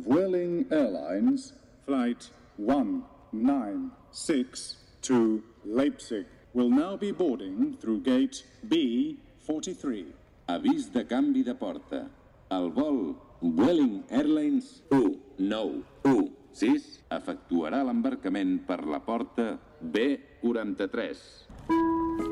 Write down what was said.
Vueling Airlines Flight 196 to Leipzig will now be boarding through gate B43. Avís de canvi de porta. El vol Vueling Airlines 1916 efectuarà l'embarcament per la porta B43.